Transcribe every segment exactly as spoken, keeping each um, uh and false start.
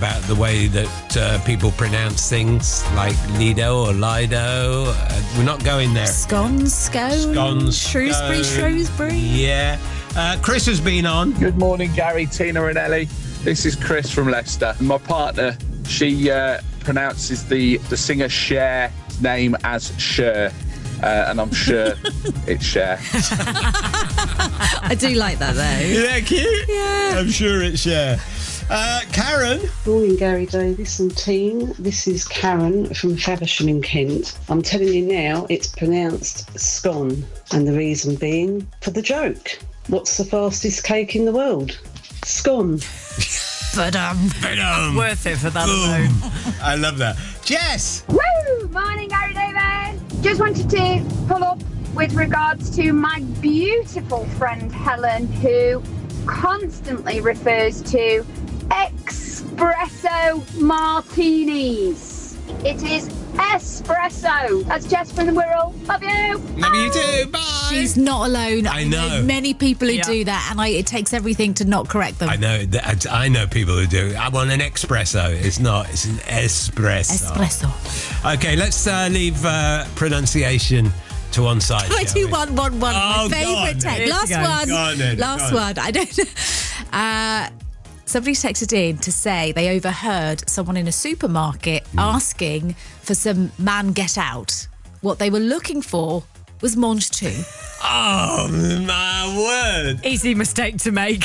about the way that uh, people pronounce things like Lido or Lido. Uh, we're not going there. Scones, scones, Scones, Shrewsbury, scone. Shrewsbury. Yeah. Uh, Chris has been on. Good morning, Gary, Tina and Ellie. This is Chris from Leicester. My partner, she uh, pronounces the, the singer Cher's name as Cher. Uh, and I'm sure it's Cher. I do like that, though. Isn't that cute? Yeah. I'm sure it's Cher. Uh, Karen? Morning, Gary Davis and team. This is Karen from Faversham in Kent. I'm telling you now, it's pronounced scone, and the reason being for the joke. What's the fastest cake in the world? Scone. But um, Ba-dum. worth it for that Boom. alone. I love that. Jess! Woo! Morning, Gary Davis. Just wanted to pull up with regards to my beautiful friend Helen, who constantly refers to espresso martinis. It is espresso. That's Jess from the Wirral. Love you. Love you too. Bye. She's not alone. I know. many people who Yeah. do that, and I, it takes everything to not correct them. I know. that- I know people who do. I want an espresso. It's not. It's an espresso. Espresso. Okay, let's uh, leave uh, pronunciation to one side. Can I shall do we? one, one, one? Oh, My go on favourite then. text. Here Last you go. one. Go on then, Last go on. one. I don't. Uh, somebody texted in to say they overheard someone in a supermarket Hmm. asking for some man get out. What they were looking for was mange two. Oh my word! Easy mistake to make.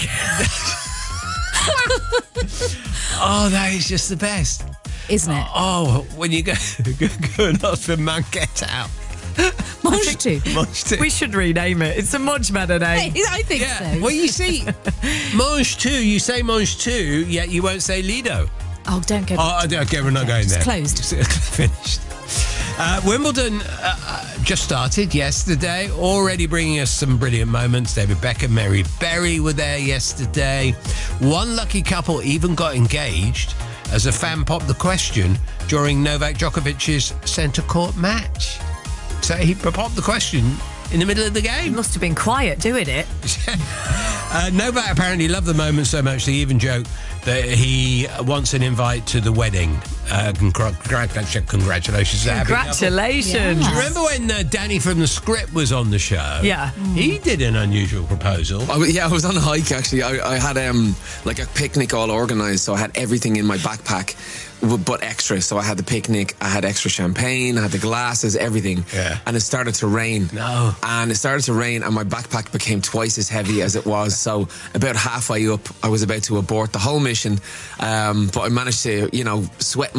Oh, that is just the best. Isn't it? Oh, when you go go, go and ask for man get out. Mange two. Mange two. We should rename it. It's a much better name. I think Yeah. so. Well, you see, mange two. You say mange two, yet you won't say Lido. Oh, don't go. Oh, okay, we're not going It's there. closed. Finished. Uh, Wimbledon uh, uh, just started yesterday, already bringing us some brilliant moments. David Beckham, Mary Berry were there yesterday. One lucky couple even got engaged as a fan popped the question during Novak Djokovic's centre court match. So he popped the question in the middle of the He game. must have been quiet doing it. uh, Novak apparently loved the moment so much they even joked that he wants an invite to the wedding. Uh, congr- congr- congratulations. to the happy couple. Congratulations. Do you remember when uh, Danny from The Script was on the show? Yeah. He did an unusual proposal. I, w- yeah, I was on a hike actually. I, I had um like a picnic all organised, so I had everything in my backpack, w- but extra. So I had the picnic, I had extra champagne, I had the glasses, everything. Yeah. And it started to rain. No. And it started to rain, and my backpack became twice as heavy as it was. So about halfway up, I was about to abort the whole mission, um, but I managed to, you know, sweat